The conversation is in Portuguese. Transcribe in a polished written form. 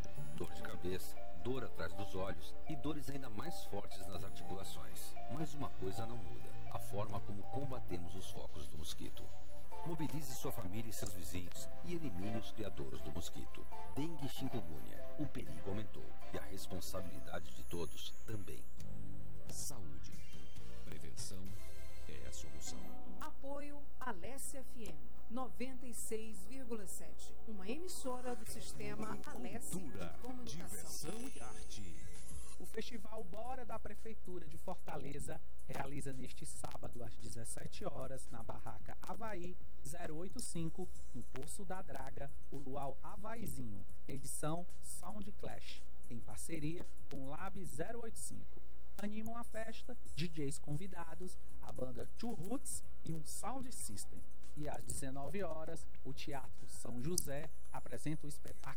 dor de cabeça, dor atrás dos olhos e dores ainda mais fortes nas articulações. Mas uma coisa não muda: a forma como combatemos os focos do mosquito. Mobilize sua família e seus vizinhos e elimine os criadores do mosquito. Dengue e chikungunya. O perigo aumentou e a responsabilidade de todos também. Saúde. Prevenção é a solução. Apoio Alessia FM 96,7. Uma emissora do sistema Alessia Cultura, de Comunicação. diversão e arte. O Festival Bora da Prefeitura de Fortaleza realiza neste sábado às 17 horas na Barraca Havaí 085, no Poço da Draga, o Luau Havaizinho, edição Sound Clash, em parceria com Lab 085. Animam a festa DJs convidados, a banda Two Roots e um Sound System. E às 19 horas, o Teatro São José apresenta o espetáculo